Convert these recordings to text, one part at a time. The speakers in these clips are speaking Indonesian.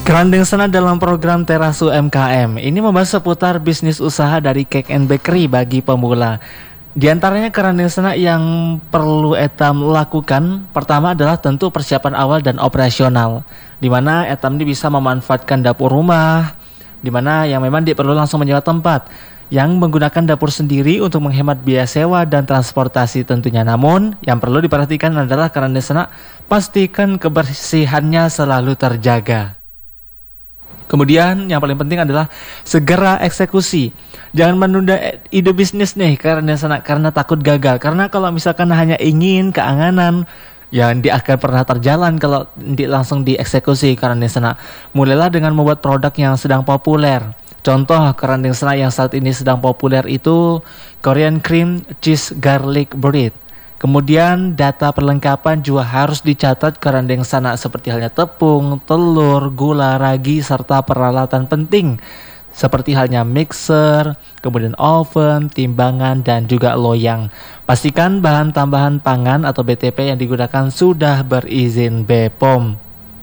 Kerandeng Sana dalam program Teras UMKM ini membahas seputar bisnis usaha dari cake and bakery bagi pemula. Di antaranya kerandeng sana yang perlu Etam lakukan, pertama adalah tentu persiapan awal dan operasional, di mana Etam ini bisa memanfaatkan dapur rumah, di mana yang memang dia perlu langsung menyewa tempat yang menggunakan dapur sendiri untuk menghemat biaya sewa dan transportasi tentunya. Namun yang perlu diperhatikan adalah kerandeng sana pastikan kebersihannya selalu terjaga. Kemudian yang paling penting adalah segera eksekusi. Jangan menunda ide bisnis nih karena takut gagal. Karena kalau misalkan hanya ingin keanganan, ya dia akan pernah terjalan kalau langsung dieksekusi kerandeng sana. Mulailah dengan membuat produk yang sedang populer. Contoh kerandeng sana yang saat ini sedang populer itu Korean Cream Cheese Garlic Bread. Kemudian data perlengkapan juga harus dicatat kerandeng sana seperti halnya tepung, telur, gula, ragi, serta peralatan penting seperti halnya mixer, kemudian oven, timbangan, dan juga loyang. Pastikan bahan tambahan pangan atau BTP yang digunakan sudah berizin BPOM.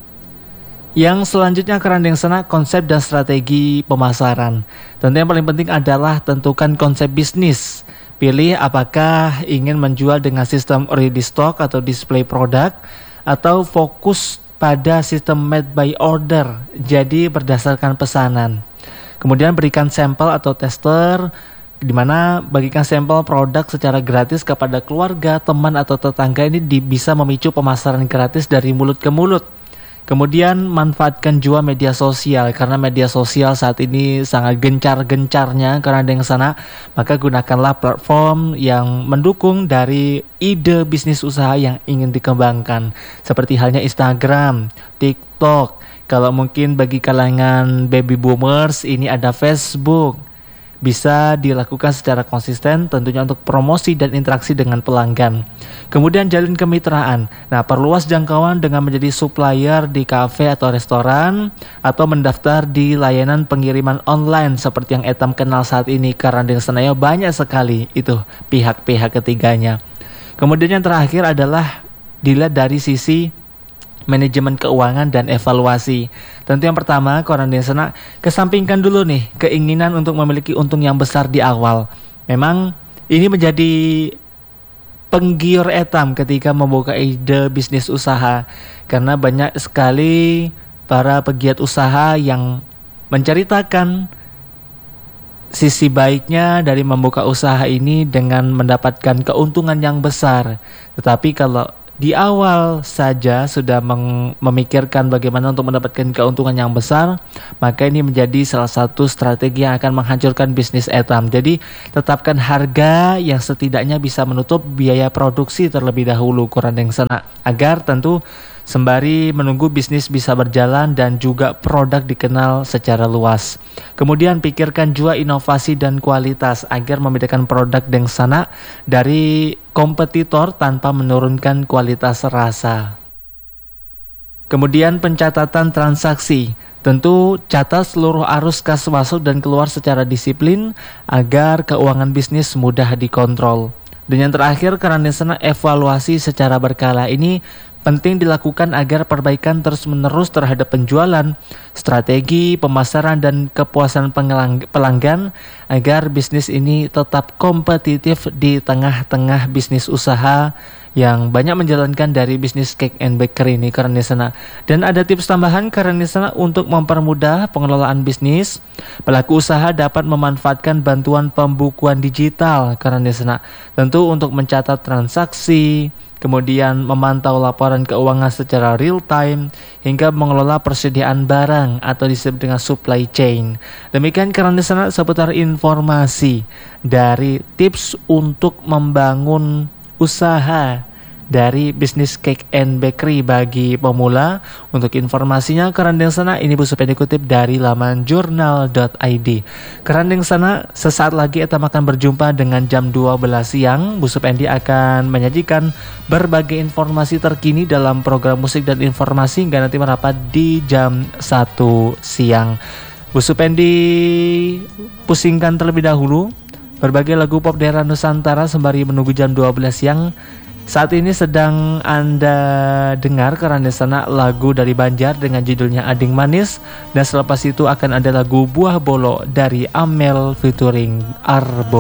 Yang selanjutnya kerandeng sana konsep dan strategi pemasaran. Tentu yang paling penting adalah tentukan konsep bisnis. Pilih apakah ingin menjual dengan sistem ready stock atau display produk atau fokus pada sistem made by order, jadi berdasarkan pesanan. Kemudian berikan sampel atau tester, di mana bagikan sampel produk secara gratis kepada keluarga, teman atau tetangga. Ini bisa memicu pemasaran gratis dari mulut ke mulut. Kemudian manfaatkan juga media sosial, karena media sosial saat ini sangat gencar-gencarnya kerandeng sana. Maka gunakanlah platform yang mendukung dari ide bisnis usaha yang ingin dikembangkan, seperti halnya Instagram, TikTok. Kalau mungkin bagi kalangan baby boomers ini ada Facebook. Bisa dilakukan secara konsisten tentunya untuk promosi dan interaksi dengan pelanggan. Kemudian jalin kemitraan. Nah, perluas jangkauan dengan menjadi supplier di kafe atau restoran, atau mendaftar di layanan pengiriman online seperti yang Etam kenal saat ini. Kerandeng sana banyak sekali itu pihak-pihak ketiganya. Kemudian yang terakhir adalah dilihat dari sisi manajemen keuangan dan evaluasi. Tentu yang pertama, kerandeng sana kesampingkan dulu nih keinginan untuk memiliki untung yang besar di awal. Memang ini menjadi penggiur Etam ketika membuka ide bisnis usaha, karena banyak sekali para pegiat usaha yang menceritakan sisi baiknya dari membuka usaha ini dengan mendapatkan keuntungan yang besar. Tetapi kalau di awal saja sudah memikirkan bagaimana untuk mendapatkan keuntungan yang besar, maka ini menjadi salah satu strategi yang akan menghancurkan bisnis Etam. Jadi tetapkan harga yang setidaknya bisa menutup biaya produksi terlebih dahulu kerandeng sana, agar tentu sembari menunggu bisnis bisa berjalan dan juga produk dikenal secara luas. Kemudian pikirkan juga inovasi dan kualitas agar membedakan produk deng sana dari kompetitor tanpa menurunkan kualitas rasa. Kemudian pencatatan transaksi. Tentu catat seluruh arus kas masuk dan keluar secara disiplin agar keuangan bisnis mudah dikontrol. Dan yang terakhir, kerandeng sana evaluasi secara berkala. Ini penting dilakukan agar perbaikan terus-menerus terhadap penjualan, strategi, pemasaran, dan kepuasan pelanggan agar bisnis ini tetap kompetitif di tengah-tengah bisnis usaha yang banyak menjalankan dari bisnis cake and bakery ini kerandeng sana. Dan ada tips tambahan kerandeng sana untuk mempermudah pengelolaan bisnis. Pelaku usaha dapat memanfaatkan bantuan pembukuan digital kerandeng sana, tentu untuk mencatat transaksi, kemudian memantau laporan keuangan secara real time, hingga mengelola persediaan barang atau disebut dengan supply chain. Demikian kerandeng sana seputar informasi dari tips untuk membangun usaha dari bisnis cake and bakery bagi pemula. Untuk informasinya kerandeng sana ini Bu Supendi kutip dari laman jurnal.id. Kerandeng sana sesaat lagi Etam akan berjumpa dengan jam 12 siang. Bu Supendi akan menyajikan berbagai informasi terkini dalam program musik dan informasi hingga nanti merapat di jam 1 siang. Bu Supendi pusingkan terlebih dahulu berbagai lagu pop daerah Nusantara sembari menunggu jam 12 siang Saat ini sedang Anda dengar karena sana lagu dari Banjar dengan judulnya Ading Manis, dan selepas itu akan ada lagu Buah Bolo dari Amel featuring Arbo.